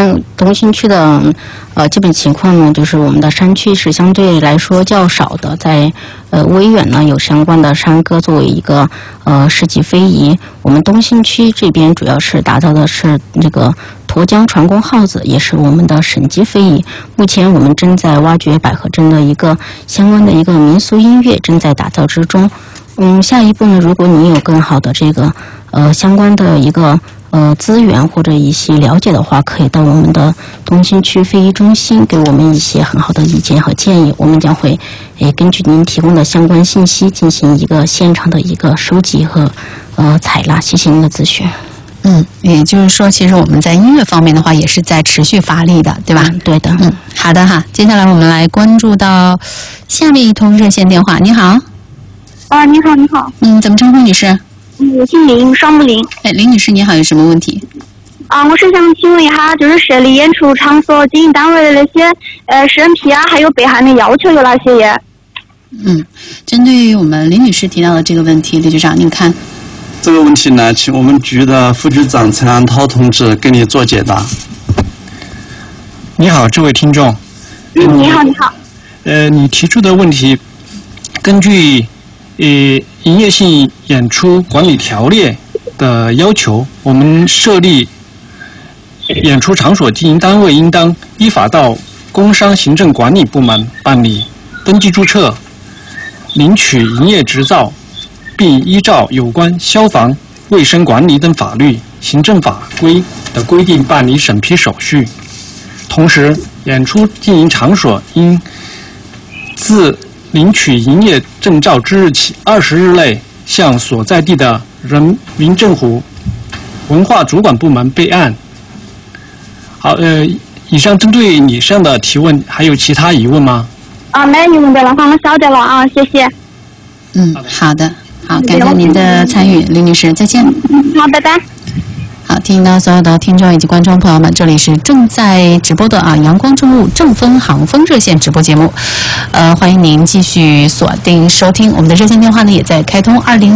东新区的基本情况呢，就是我们的山区是相对来说较少的，在威远呢有相关的山歌作为一个市级非遗。我们东新区这边主要是打造的是这个沱江传功号子，也是我们的省级非遗。目前我们正在挖掘百合镇的一个相关的一个民俗音乐，正在打造之中。下一步呢，如果你有更好的这个相关的一个资源或者一些了解的话，可以到我们的东新区非遗中心给我们一些很好的意见和建议，我们将会根据您提供的相关信息进行一个现场的一个收集和采纳。谢谢您的咨询。 也就是说，其实我们在音乐方面的话，也是在持续发力的，对吧？ 对的。 好的哈。接下来我们来关注到下面一通热线电话。你好。 你好，你好。 怎么称呼女士？ 我姓林，双木林。 林女士你好，有什么问题？ 我是想请问一下，就是设立演出场所经营单位的那些审批啊，还有备案的要求有哪些耶？ 针对于我们林女士提到的这个问题，李局长您看。 这个问题呢，请我们局的副局长陈安涛同志给你做解答。 你好，这位听众。 你好，你好。 你提出的问题，根据营业性演出管理条例的要求，我们设立演出场所经营单位应当依法到工商行政管理部门办理登记注册，领取营业执照，并依照有关消防、卫生管理等法律、行政法规的规定办理审批手续。同时，演出经营场所应自领取营业证照之日起20日内，向所在地的人民政府文化主管部门备案。好，以上针对你上的提问，还有其他疑问吗？ 没疑问的了，我晓得了啊，谢谢。 好的，好，感谢您的参与，林女士，再见。 好，拜拜。 好，听到所有的听众以及观众朋友们，这里是正在直播的阳光中路正风航风热线直播节目，欢迎您继续锁定收听。我们的热线电话呢也在开通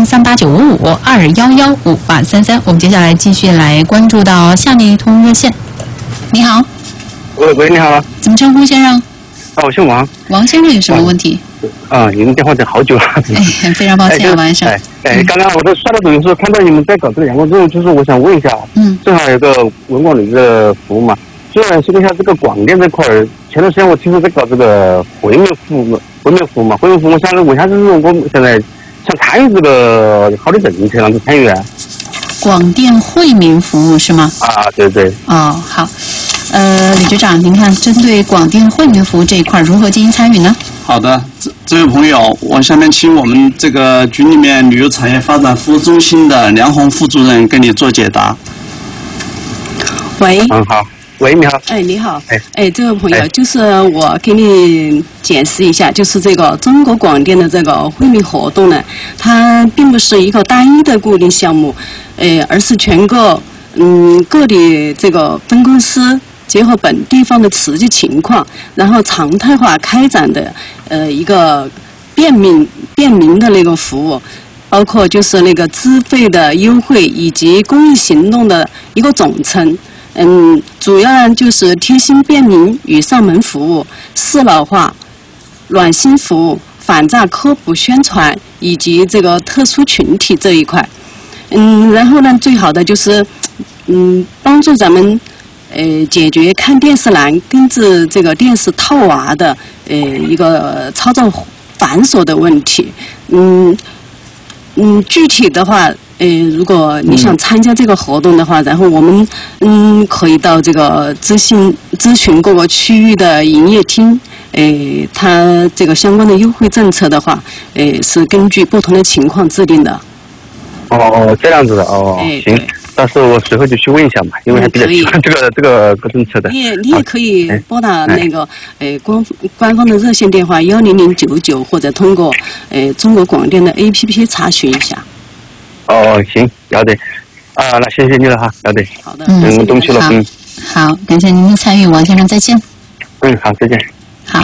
20389552115833。我们接下来继续来关注到下面一通热线。你好。 喂，你好。 怎么称呼先生？ 我姓王。 王先生有什么问题？ 你们电话等好久了。 非常抱歉，王先生。 刚刚我在刷到抖音时候看到你们在搞这个阳光之后，就是我想问一下，正好有个文广的一个服务嘛，就想说一下这个广电这块儿，前段时间我听说在搞这个回面服务嘛，回面服务，我想问一下，就是我现在想参与这个好的政策，让他参与啊。 广电惠民服务是吗？ 对对。 好。李局长，您看针对广电惠民服务这一块如何进行参与呢？ 好的，这位朋友，我下面请我们这个局里面旅游产业发展服务中心的梁红副主任给你做解答。 喂。 好。喂，你好。 你好。这位朋友，就是我给你解释一下，就是这个中国广电的这个惠民活动呢，它并不是一个单一的固定项目，而是全个各地这个分公司结合本地方的实际情况，然后常态化开展的一个便民的那个服务，包括就是那个资费的优惠以及公益行动的一个总称。主要就是贴心便民与上门服务、适老化、暖心服务、反诈科普宣传以及这个特殊群体这一块。然后呢，最好的就是帮助咱们解决看电视难跟着这个电视套娃的一个操作繁琐的问题。具体的话，如果你想参加这个活动的话，然后我们可以到这个咨询各个区域的营业厅，它这个相关的优惠政策的话，是根据不同的情况制定的。 这样子的行。到时候我随后就去问一下嘛，因为还比较喜欢这个政策的。你也可以拨打那个官方的热线电话10099，或者通过中国广电的 APP 查询一下。 行，了解。那谢谢你了哈，了解。 好的。 东去了。 好，感谢您的参与，王先生，再见。 好，再见。 好，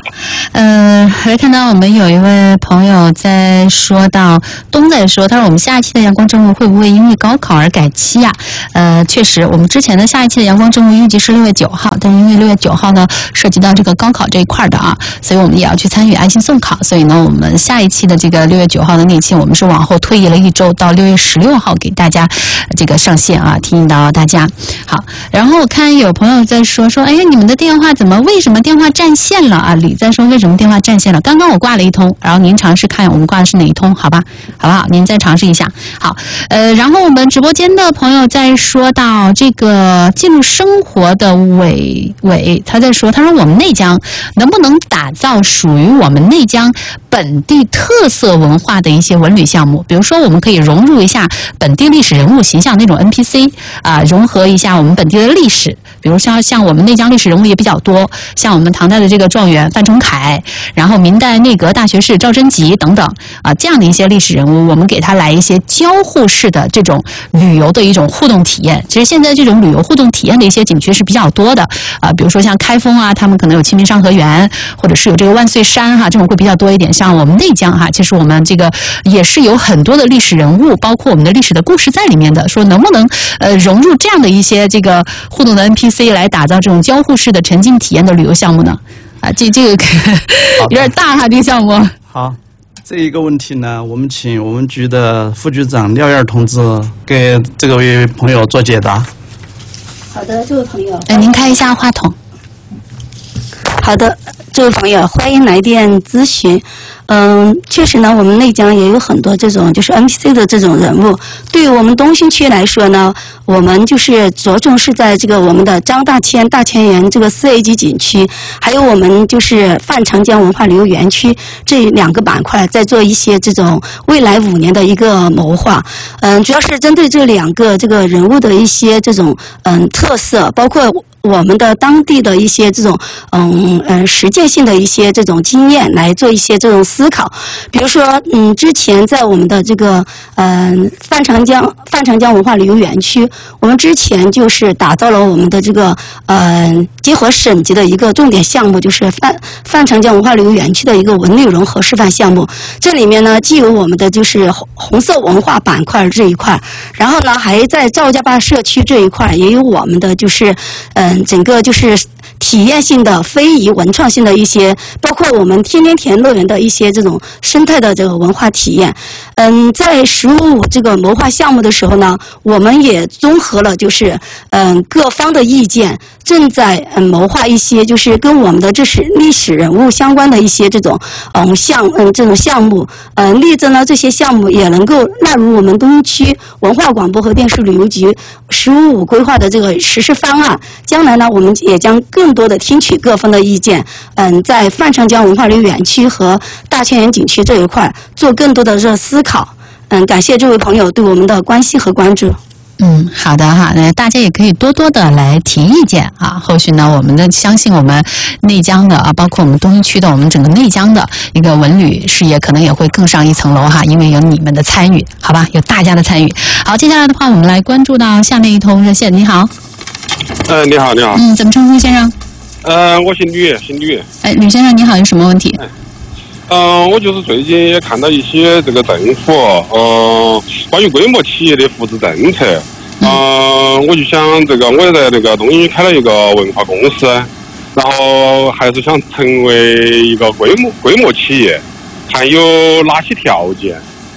还看到我们有一位朋友在说到在说，他说我们下一期的阳光政务会不会因为高考而改期啊？确实，我们之前的下一期的阳光政务预计是6月9号，但是因为6月9号呢涉及到这个高考这一块的啊，所以我们也要去参与爱心送考，所以呢，我们下一期的这个6月9号的那期，我们是往后推移了1周到6月16号给大家这个上线啊，提醒到大家。好，然后我看有朋友在说，哎，你们的电话为什么电话占线了啊？李在说为什么电话占线了？刚刚我挂了一通，然后您尝试看我们挂的是哪一通，好吧？好不好？您再尝试一下。好，然后我们直播间的朋友在说到这个进入生活的伟，他在说，他说我们内江能不能打造属于我们内江本地特色文化的一些文旅项目？比如说，我们可以融入一下本地历史人物形象那种 NPC 啊，融合一下我们本地的历史，比如像我们内江历史人物也比较多，像我们唐代的这个状元范崇凯，然后明代内阁大学士赵贞吉等等啊，这样的一些历史人物，我们给他来一些交互式的这种旅游的一种互动体验。其实现在这种旅游互动体验的一些景区是比较多的啊，比如说像开封啊，他们可能有清明上河园，或者是有这个万岁山哈，这种会比较多一点。像我们内江哈，其实我们这个也是有很多的历史人物，包括我们的历史的故事在里面的。说能不能融入这样的一些这个互动的 NPC 来打造这种交互式的沉浸体验的旅游项目呢？啊，这个有点大哈，这个项目。 好，这一个问题呢，我们请我们局的副局长廖燕同志给这位朋友做解答。 好的，这位朋友， 您开一下话筒。 好的，这位朋友，欢迎来电咨询。确实呢，我们内江也有很多这种就是 NPC 的这种人物。对于我们东兴区来说呢，我们就是着重是在这个我们的张大千大千园这个4A 级景区，还有我们就是范长江文化旅游园区这2个板块，在做一些这种未来5年的一个谋划。主要是针对这2个这个人物的一些这种特色，包括我们的当地的一些这种实践性的一些这种经验来做一些这种思考。比如说之前在我们的这个范长江文化旅游园区，我们之前就是打造了我们的这个结合省级的一个重点项目，就是范长江文化旅游园区的一个文旅融合示范项目。这里面呢既有我们的就是红色文化板块这一块，然后呢还在赵家坝社区这一块也有我们的就是整个就是体验性的非遗文创性的一些，包括我们天天田乐园的一些这种生态的这个文化体验。在15这个谋划项目的时候呢，我们也综合了就是各方的意见，正在谋划一些就是跟我们的历史人物相关的一些这种这种项目。力争呢这些项目也能够纳入我们东区文化广播和电视旅游局15规划的这个实施方案。将来呢，我们也将更多的听取各方的意见，在范长江文化旅游园区和大千园景区这一块做更多的这思考。感谢这位朋友对我们的关心和关注。 好的哈，大家也可以多多的来提意见啊。后续呢，我们的相信我们内江的啊，包括我们东一区的，我们整个内江的一个文旅事业可能也会更上一层楼哈，因为有你们的参与，好吧，有大家的参与。好，接下来的话，我们来关注到下面一通热线。你好。 你好，你好。 怎么称呼先生？ 我姓吕。 哎，吕先生你好，有什么问题？ 我就是最近也看到一些这个政府，关于规模企业的扶持政策，我就想我也在那个东兴开了一个文化公司，然后还是想成为一个规模企业，看有哪些条件？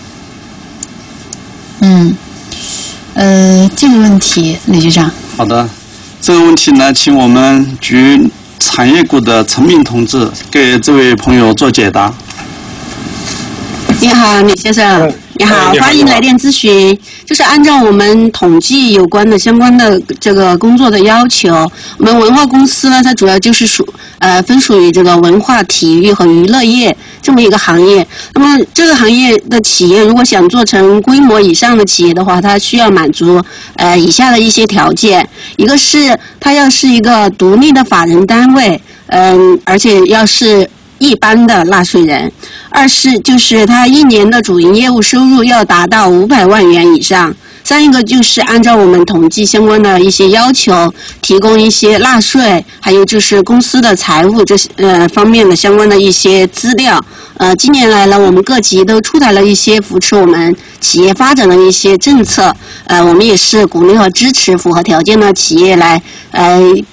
这个问题，李局长。 好的，这个问题呢，请我们局产业股的陈明同志给这位朋友做解答。 你好，李先生。你好，欢迎来电咨询。就是按照我们统计有关的相关的这个工作的要求，我们文化公司呢，它主要就是分属于这个文化体育和娱乐业这么一个行业。那么这个行业的企业如果想做成规模以上的企业的话，它需要满足以下的一些条件。一个是它要是一个独立的法人单位，而且要是一般的纳税人。二是就是他1年的主营业务收入要达到500万元以上。 再一个就是按照我们统计相关的一些要求，提供一些纳税，还有就是公司的财务这方面的相关的一些资料。近年来呢，我们各级都出台了一些扶持我们企业发展的一些政策。我们也是鼓励和支持符合条件的企业来